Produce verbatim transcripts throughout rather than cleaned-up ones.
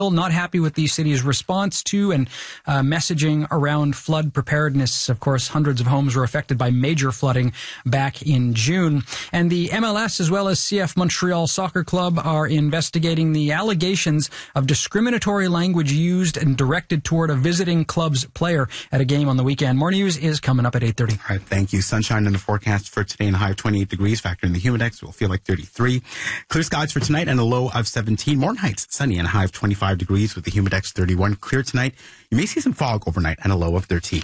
not happy with the city's response to and uh, messaging around flood preparedness. Of course, hundreds of homes were affected by major flooding back in June. And the M L S as well as C F Montreal Soccer Club are investigating the allegations of discriminatory language used and directed toward a visiting club's player at a game on the weekend. More news is coming up at eight thirty. All right, thank you. Sunshine in the forecast for today and a high of twenty-eight degrees. Factor in the humidex, we'll feel like thirty-three. Clear skies for tonight and a low of seventeen. Morning Heights, sunny and a high of twenty-five degrees with the humidex thirty-one. Clear tonight. You may see some fog overnight and a low of thirteen.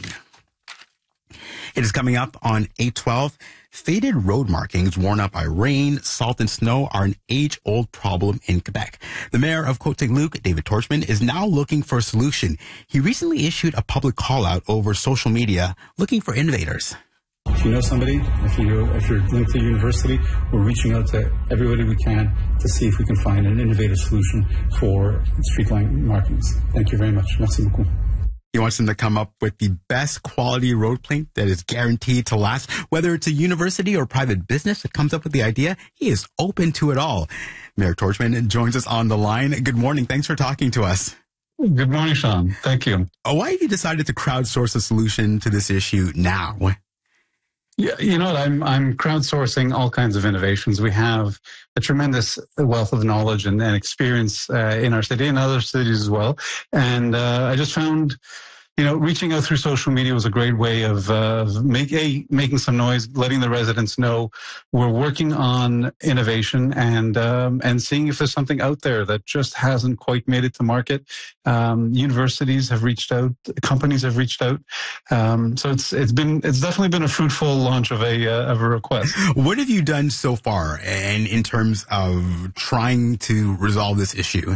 It is coming up on eight twelve. Faded road markings worn out by rain, salt, and snow are an age-old problem in Quebec. The mayor of Côte-Saint-Luc, David Torchman, is now looking for a solution. He recently issued a public call-out over social media looking for innovators. If you know somebody, if, you, if you're linked to university, we're reaching out to everybody we can to see if we can find an innovative solution for street line markings. Thank you very much. Merci beaucoup. He wants them to come up with the best quality road paint that is guaranteed to last. Whether it's a university or private business that comes up with the idea, he is open to it all. Mayor Torchman joins us on the line. Good morning. Thanks for talking to us. Good morning, Sean. Thank you. Why have you decided to crowdsource a solution to this issue now? Yeah, you know what? I'm I'm crowdsourcing all kinds of innovations. We have a tremendous wealth of knowledge and, and experience uh, in our city and other cities as well. And uh, I just found, you know, reaching out through social media was a great way of uh, make, a, making some noise, letting the residents know we're working on innovation and um, and seeing if there's something out there that just hasn't quite made it to market. Um, universities have reached out, companies have reached out, um, so it's it's been it's definitely been a fruitful launch of a uh, of a request. What have you done so far, and in terms of trying to resolve this issue?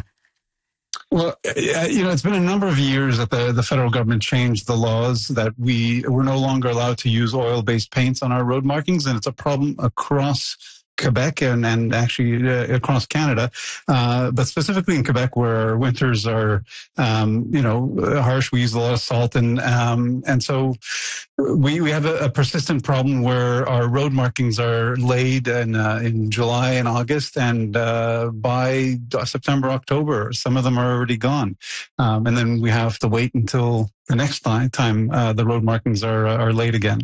Well, you know, it's been a number of years that the, the federal government changed the laws that we were no longer allowed to use oil-based paints on our road markings, and it's a problem across Quebec and, and actually uh, across Canada, uh, but specifically in Quebec where our winters are, um, you know, harsh. We use a lot of salt, and um, and so we we have a, a persistent problem where our road markings are laid in uh, in July and August, and uh, by September, October, some of them are already gone, um, and then we have to wait until the next time uh, the road markings are are laid again.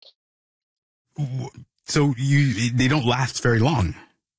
So you, they don't last very long.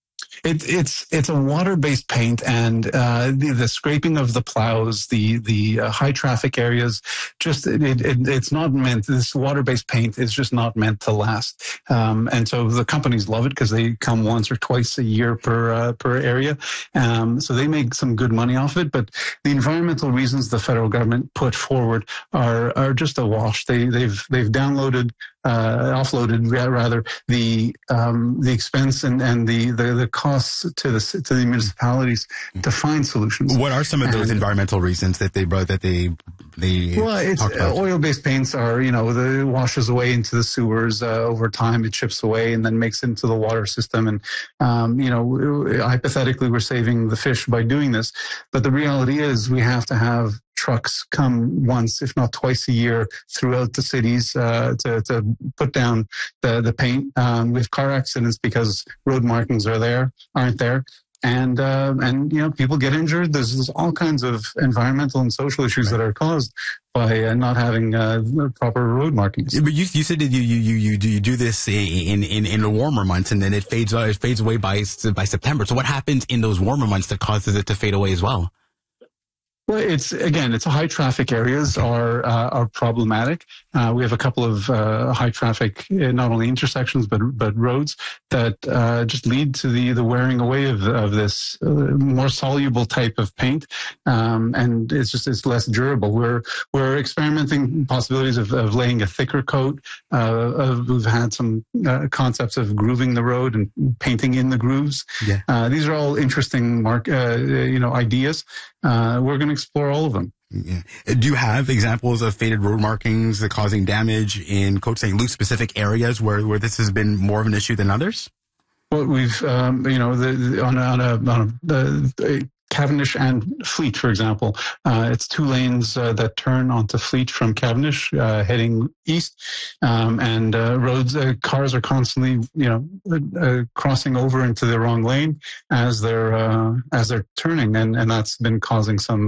It, it's it's a water-based paint, and uh, the, the scraping of the plows, the the uh, high traffic areas, just it, it, it's not meant. This water-based paint is just not meant to last. Um, and so the companies love it because they come once or twice a year per uh, per area, um, so they make some good money off it. But the environmental reasons the federal government put forward are are just a wash. They they've they've downloaded. Uh, offloaded rather the um, the expense and, and the, the, the costs to the to the municipalities to find solutions. What are some of those and, environmental reasons that they brought that they they well, it's uh, oil-based paints are you know the it washes away into the sewers uh, over time. It chips away and then makes it into the water system. And um, you know hypothetically we're saving the fish by doing this, but the reality is we have to have trucks come once, if not twice a year throughout the cities uh, to, to put down the, the paint. Um, we have car accidents because road markings are there, aren't there. And, uh, and, you know, people get injured. There's, there's all kinds of environmental and social issues right. that are caused by uh, not having uh, proper road markings. Yeah, but you, you said that you, you, you, you, do, you do this in, in, in the warmer months and then it fades, uh, it fades away by, by September. So what happens in those warmer months that causes it to fade away as well? Well, it's again, it's high traffic areas are uh, are problematic. Uh, we have a couple of uh, high traffic, uh, not only intersections but but roads that uh, just lead to the the wearing away of of this uh, more soluble type of paint, um, and it's just it's less durable. We're we're experimenting possibilities of, of laying a thicker coat. Uh, of, we've had some uh, concepts of grooving the road and painting in the grooves. Yeah. Uh, these are all interesting mark uh, you know ideas. Uh, we're going to explore all of them. Yeah. Do you have examples of faded road markings that causing damage in Côte-Saint-Luc specific areas where, where this has been more of an issue than others? Well, we've, um, you know, the, the, on a, on a, on a the, the Cavendish and Fleet, for example, uh, it's two lanes uh, that turn onto Fleet from Cavendish, uh, heading east, um, and uh, roads, uh, cars are constantly, you know, uh, crossing over into the wrong lane as they're uh, as they're turning, and and that's been causing some